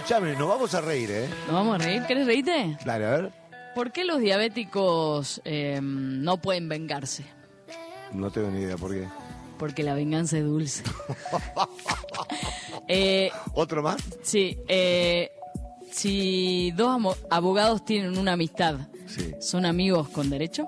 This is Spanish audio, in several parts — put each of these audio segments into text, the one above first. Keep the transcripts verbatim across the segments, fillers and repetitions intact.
Escuchame, nos vamos a reír, ¿eh? ¿Nos vamos a reír? ¿Querés reírte? Dale, a ver. ¿Por qué los diabéticos eh, no pueden vengarse? No tengo ni idea por qué. Porque la venganza es dulce. eh, ¿Otro más? sí. Eh, si dos amo- abogados tienen una amistad, Sí. ¿son amigos con derecho?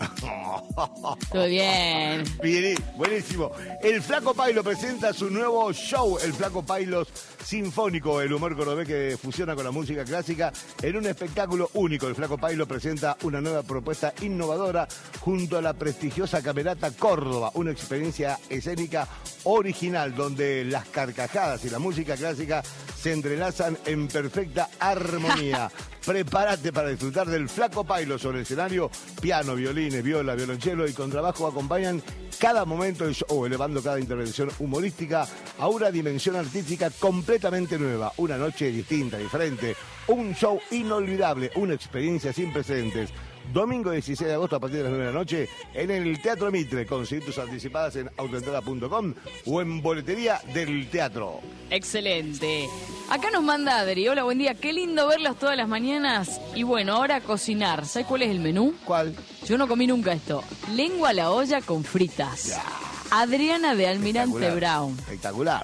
Todo bien. Bien, buenísimo. El Flaco Pailo presenta su nuevo show, el Flaco Pailos Sinfónico, el humor cordobés que fusiona con la música clásica en un espectáculo único. El Flaco Pailo presenta una nueva propuesta innovadora junto a la prestigiosa Camerata Córdoba, una experiencia escénica original donde las carcajadas y la música clásica se entrelazan en perfecta armonía. Prepárate para disfrutar del Flaco Pailo sobre el escenario. Piano, violines, viola, violonchelo y contrabajo acompañan cada momento del show, elevando cada intervención humorística a una dimensión artística completamente nueva. Una noche distinta, diferente, un show inolvidable, una experiencia sin precedentes. Domingo dieciséis de agosto a partir de las nueve de la noche en el Teatro Mitre. Conseguir tus anticipadas en autoentrada punto com o en boletería del teatro. Excelente. Acá nos manda Adri. Hola, buen día. Qué lindo verlos todas las mañanas. Y bueno, ahora a cocinar. ¿Sabes cuál es el menú? ¿Cuál? Yo no comí nunca esto. Lengua a la olla con fritas. Ya. Adriana de Almirante Espectacular. Brown. Espectacular.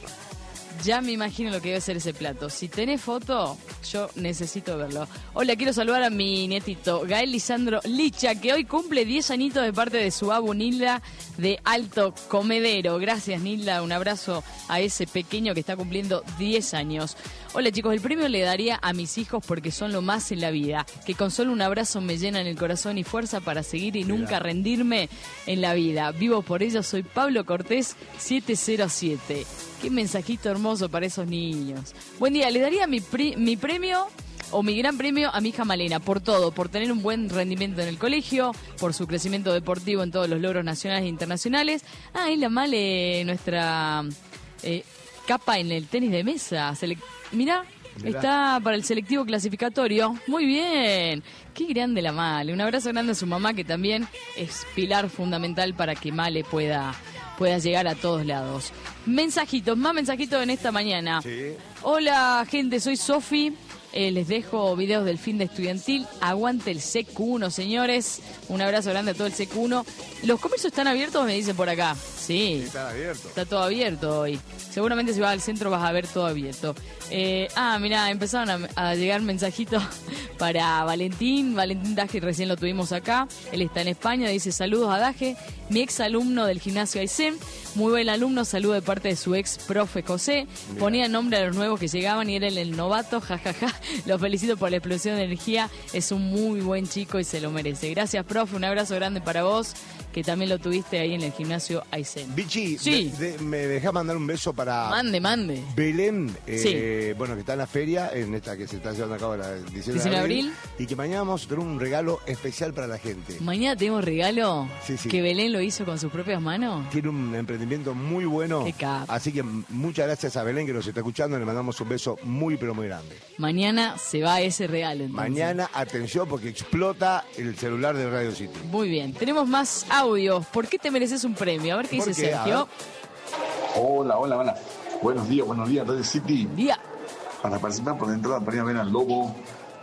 Ya me imagino lo que debe ser ese plato. Si tenés foto, yo necesito verlo. Hola, quiero saludar a mi nietito, Gael Lisandro Licha, que hoy cumple diez añitos de parte de su abu Nilda de Alto Comedero. Gracias, Nilda. Un abrazo a ese pequeño que está cumpliendo diez años. Hola, chicos. El premio le daría a mis hijos porque son lo más en la vida. Que con solo un abrazo me llenan el corazón y fuerza para seguir y nunca rendirme en la vida. Vivo por ellos. Soy Pablo Cortés siete cero siete. Qué mensajito hermoso para esos niños. Buen día, le daría mi, pri- mi premio o mi gran premio a mi hija Malena por todo, por tener un buen rendimiento en el colegio, por su crecimiento deportivo en todos los logros nacionales e internacionales. Ah, y la Male, nuestra eh, capa en el tenis de mesa. Sele- Mirá, Mirá. está para el selectivo clasificatorio. Muy bien. Qué grande la Male. Un abrazo grande a su mamá, que también es pilar fundamental para que Male pueda... pueda llegar a todos lados. Mensajitos, más mensajitos en esta mañana. Sí. Hola, gente, soy Sofi. Eh, les dejo videos del fin de estudiantil. Aguante el C Q uno, señores. Un abrazo grande a todo el C Q uno. ¿Los comercios están abiertos? Me dicen por acá. Sí. Está abierto. Está todo abierto hoy. Seguramente si vas al centro vas a ver todo abierto. Eh, ah, mirá, empezaron a, a llegar mensajitos para Valentín. Valentín Daje recién lo tuvimos acá. Él está en España. Dice saludos a Daje, mi ex alumno del gimnasio Aysén. Muy buen alumno, saludo de parte de su ex profe José. Mirá. Ponía nombre a los nuevos que llegaban y era el, el novato, jajaja. Lo felicito por la explosión de energía. Es un muy buen chico y se lo merece. Gracias, profe. Un abrazo grande para vos, que también lo tuviste ahí en el gimnasio Aysén. Vichy, Sí. me, de- me dejás mandar un beso para Mande, mande. Belén, eh, bueno, que está en la feria, en esta que se está llevando a cabo la diecinueve diecinueve de abril, y que mañana vamos a tener un regalo especial para la gente. Mañana tenemos regalo Sí, sí. que Belén lo hizo con sus propias manos. Tiene un emprendimiento muy bueno, Qué capo. así que m- muchas gracias a Belén que nos está escuchando, le mandamos un beso muy pero muy grande. Mañana se va ese regalo. Entonces. Mañana, atención, porque explota el celular de Radio City. Muy bien, tenemos más audios. ¿Por qué te mereces un premio? A ver qué ¿Por dice qué? A Sergio. Hola, hola, hola. Buenos días, buenos días, Radio City. Día. Para participar por la entrada para ir a ver al lobo.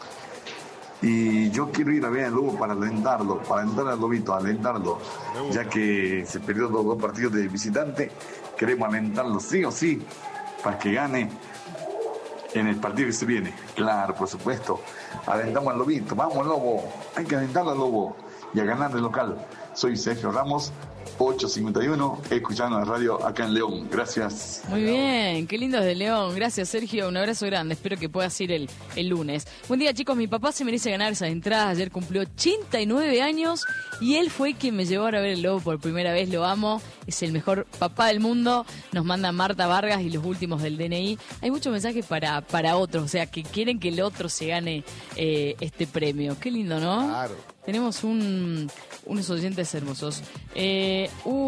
Y yo quiero ir a ver al lobo para alentarlo, para entrar al lobito, alentarlo. Ya que se perdió los dos partidos de visitante, queremos alentarlo sí o sí, para que gane en el partido que se viene. Claro, por supuesto. Alentamos al lobito, vamos lobo, hay que alentarlo al lobo y a ganar el local. Soy Sergio Ramos, ocho cincuenta y uno, escuchando la radio acá en León. Gracias. Muy bien, qué lindo es de León. Gracias, Sergio. Un abrazo grande. Espero que puedas ir el, el lunes. Buen día, chicos. Mi papá se merece ganar esas entradas. Ayer cumplió ochenta y nueve años y él fue quien me llevó a ver el lobo por primera vez. Lo amo. Es el mejor papá del mundo. Nos manda Marta Vargas y los últimos del D N I. Hay muchos mensajes para, para otros, o sea, que quieren que el otro se gane eh, este premio. Qué lindo, ¿no? Claro. Tenemos un, unos oyentes hermosos. Eh, uh,